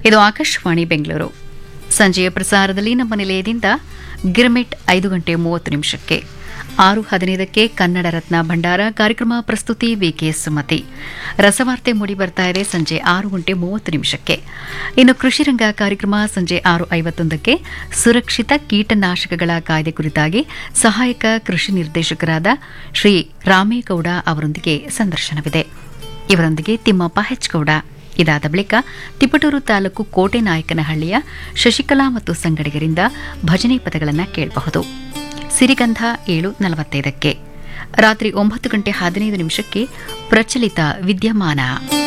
ಇದು ಆಕಾಶವಾಣಿ ಬೆಂಗಳೂರು. ಸಂಜೆಯ ಪ್ರಸಾರದಲ್ಲಿ ನಮ್ಮ ನಿಲಯದಿಂದ ಗಿರ್ಮಿಟ್ 5:30 6:15 ಕನ್ನಡ ರತ್ನ ಭಂಡಾರ ಕಾರ್ಯಕ್ರಮ ಪ್ರಸ್ತುತಿ ವಿಕೆ ಸುಮತಿ. ರಸವಾರ್ತೆ ಮೂಡಿ ಬರ್ತಾ ಇದೆ ಸಂಜೆ 6:30. ಇನ್ನು ಕೃಷಿರಂಗ ಕಾರ್ಯಕ್ರಮ ಸಂಜೆ 6:51 ಸುರಕ್ಷಿತ ಕೀಟನಾಶಕಗಳ ಕಾಯ್ದೆ ಕುರಿತಾಗಿ ಸಹಾಯಕ ಕೃಷಿ ನಿರ್ದೇಶಕರಾದ ಶ್ರೀ ರಾಮೇಗೌಡ ಅವರೊಂದಿಗೆ ಸಂದರ್ಶನವಿದೆ. ಇವರೊಂದಿಗೆ ತಿಮ್ಮಪ್ಪ ಹೆಚ್ಗೌಡ. ಇದಾದ ಬಳಿಕ ತಿಪಟೂರು ತಾಲೂಕು ಕೋಟೆನಾಯಕನಹಳ್ಳಿಯ ಶಶಿಕಲಾ ಮತ್ತು ಸಂಗಡಿಗರಿಂದ ಭಜನೆ ಪದಗಳನ್ನು ಕೇಳಬಹುದು. ಸಿರಿಗಂಧ 7:45. ರಾತ್ರಿ 9:15 ಪ್ರಚಲಿತ ವಿದ್ಯಮಾನ.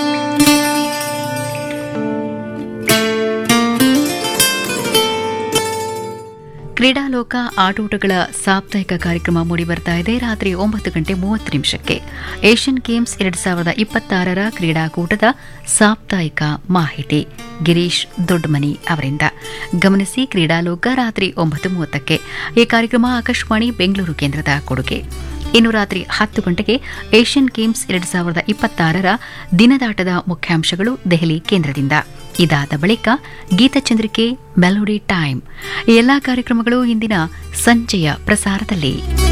ಕ್ರೀಡಾಲೋಕ ಆಟೋಟಗಳ ಸಾಪ್ತಾಹಿಕ ಕಾರ್ಯಕ್ರಮ ಮೂಡಿಬರ್ತಾ ಇದೆ ರಾತ್ರಿ 9:30. ಏಷ್ಯನ್ ಗೇಮ್ಸ್ 2026 ಕ್ರೀಡಾಕೂಟದ ಸಾಪ್ತಾಹಿಕ ಮಾಹಿತಿ ಗಿರೀಶ್ ದೊಡ್ಡಮನಿ ಅವರಿಂದ. ಗಮನಿಸಿ, ಕ್ರೀಡಾಲೋಕ ರಾತ್ರಿ 9:30. ಈ ಕಾರ್ಯಕ್ರಮ ಆಕಾಶವಾಣಿ ಬೆಂಗಳೂರು ಕೇಂದ್ರದ ಕೊಡುಗೆ. ಇನ್ನು ರಾತ್ರಿ 10 ಗಂಟೆಗೆ ಏಷ್ಯನ್ ಗೇಮ್ಸ್ 2026 ದಿನದಾಟದ ಮುಖ್ಯಾಂಶಗಳು ದೆಹಲಿ ಕೇಂದ್ರದಿಂದ. ಇದಾದ ಬಳಿಕ ಗೀತಚಂದ್ರಿಕೆ ಮೆಲೋಡಿ ಟೈಮ್. ಈ ಎಲ್ಲಾ ಕಾರ್ಯಕ್ರಮಗಳು ಇಂದಿನ ಸಂಜೆಯ ಪ್ರಸಾರದಲ್ಲಿ.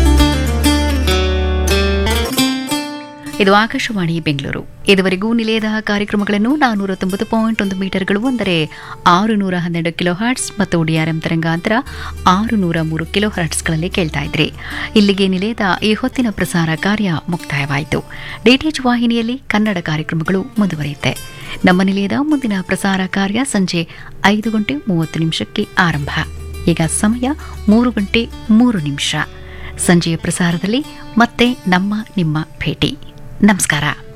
ಇದು ಆಕಾಶವಾಣಿ ಬೆಂಗಳೂರು. ಇದುವರೆಗೂ ನಿಲಯದ ಕಾರ್ಯಕ್ರಮಗಳನ್ನು 490.1 ಮೀಟರ್ಗಳು ಅಂದರೆ 612 ಕಿಲೋಹರ್ಟ್ಸ್ ಮತ್ತು ಡಿಆರ್ಎಂ ತರಂಗಾಂತರ 603 ಕಿಲೋಹರ್ಟ್ಸ್ಗಳಲ್ಲಿ ಕೇಳ್ತಾ ಇದ್ರಿ. ಇಲ್ಲಿಗೆ ನಿಲಯದ ಈ ಹೊತ್ತಿನ ಪ್ರಸಾರ ಕಾರ್ಯ ಮುಕ್ತಾಯವಾಯಿತು. ಡಿಟಿಎಚ್ ವಾಹಿನಿಯಲ್ಲಿ ಕನ್ನಡ ಕಾರ್ಯಕ್ರಮಗಳು ಮುಂದುವರಿಯುತ್ತೆ. ನಮ್ಮ ನಿಲಯದ ಮುಂದಿನ ಪ್ರಸಾರ ಕಾರ್ಯ ಸಂಜೆ 5:30 ಆರಂಭ. ಈಗ ಸಮಯ 3:03. ಸಂಜೆಯ ಪ್ರಸಾರದಲ್ಲಿ ಮತ್ತೆ ನಿಮ್ಮ ಭೇಟಿ. ನಮಸ್ಕಾರ.